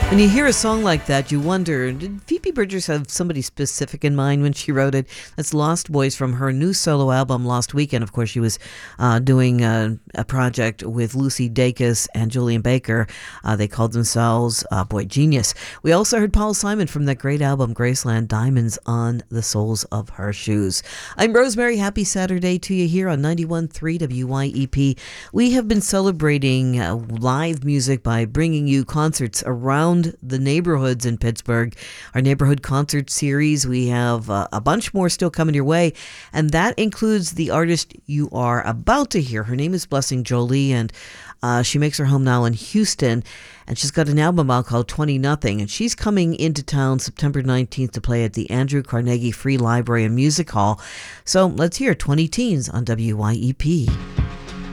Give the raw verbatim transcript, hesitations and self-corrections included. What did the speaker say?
When you hear a song like that, you wonder, did Phoebe Bridgers have somebody specific in mind when she wrote it? That's Lost Boys from her new solo album, Lost Weekend. Of course, she was uh, doing a, a project with Lucy Dacus and Julian Baker. Uh, they called themselves uh, Boy Genius. We also heard Paul Simon from that great album, Graceland, Diamonds on the Soles of Her Shoes. I'm Rosemary. Happy Saturday to you here on ninety-one point three W Y E P. We have been celebrating uh, live music by bringing you concerts around the neighborhoods in Pittsburgh. Our neighborhood concert series, we have uh, a bunch more still coming your way, and that includes the artist you are about to hear. Her name is Blessing Jolie, and uh, she makes her home now in Houston, and she's got an album out called twenty nothing, and she's coming into town September nineteenth to play at the Andrew Carnegie Free Library and Music Hall. So let's hear twenty Teens on W Y E P.